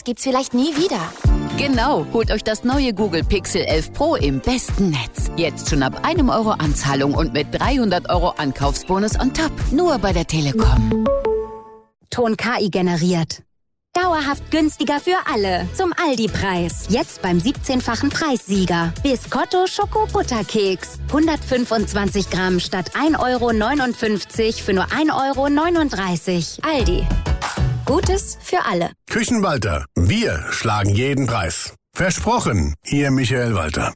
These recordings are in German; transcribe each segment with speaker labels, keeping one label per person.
Speaker 1: gibt's vielleicht nie wieder.
Speaker 2: Genau, holt euch das neue Google Pixel 11 Pro im besten Netz. Jetzt schon ab 1 Euro Anzahlung und mit 300 Euro Ankaufsbonus on top. Nur bei der Telekom.
Speaker 3: Ton KI generiert. Dauerhaft günstiger für alle. Zum Aldi-Preis. Jetzt beim 17-fachen Preissieger. Biscotto Schoko-Butterkeks. 125 Gramm statt 1,59 € für nur 1,39 €. Aldi. Gutes für alle.
Speaker 4: Küchenwalter. Wir schlagen jeden Preis. Versprochen. Ihr Michael Walter.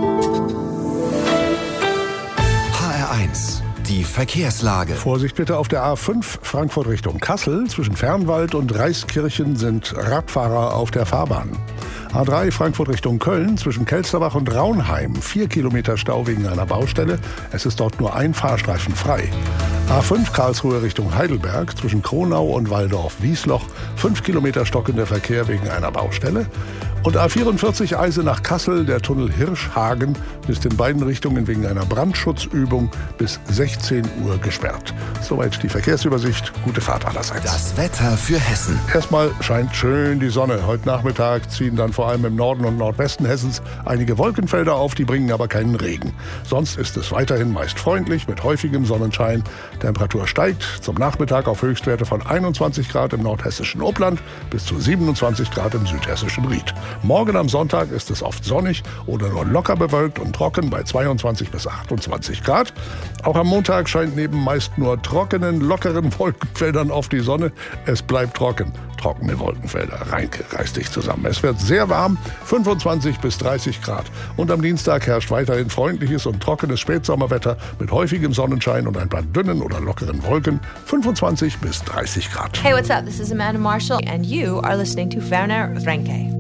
Speaker 5: HR1. Die Verkehrslage.
Speaker 6: Vorsicht bitte auf der A5 Frankfurt Richtung Kassel. Zwischen Fernwald und Reiskirchen sind Radfahrer auf der Fahrbahn. A3 Frankfurt Richtung Köln. Zwischen Kelsterbach und Raunheim 4 Kilometer Stau wegen einer Baustelle. Es ist dort nur ein Fahrstreifen frei. A5 Karlsruhe Richtung Heidelberg. Zwischen Kronau und Walldorf-Wiesloch 5 Kilometer stockender Verkehr wegen einer Baustelle. Und A44 Eisenach Kassel, der Tunnel Hirschhagen, ist in beiden Richtungen wegen einer Brandschutzübung bis 16 Uhr gesperrt. Soweit die Verkehrsübersicht. Gute Fahrt allerseits.
Speaker 5: Das Wetter für Hessen.
Speaker 6: Erstmal scheint schön die Sonne. Heute Nachmittag ziehen dann vor allem im Norden und Nordwesten Hessens einige Wolkenfelder auf, die bringen aber keinen Regen. Sonst ist es weiterhin meist freundlich mit häufigem Sonnenschein. Temperatur steigt zum Nachmittag auf Höchstwerte von 21 Grad im nordhessischen Upland bis zu 27 Grad im südhessischen Ried. Morgen am Sonntag ist es oft sonnig oder nur locker bewölkt und trocken bei 22 bis 28 Grad. Auch am Montag scheint neben meist nur trockenen, lockeren Wolkenfeldern auf die Sonne. Es bleibt trocken. Trockene Wolkenfelder. Reinke, reiß dich zusammen. Es wird sehr warm, 25 bis 30 Grad. Und am Dienstag herrscht weiterhin freundliches und trockenes Spätsommerwetter mit häufigem Sonnenschein und ein paar dünnen oder lockeren Wolken. 25 bis 30 Grad.
Speaker 7: Hey, what's up? This is Amanda Marshall and you are listening to Werner Renke.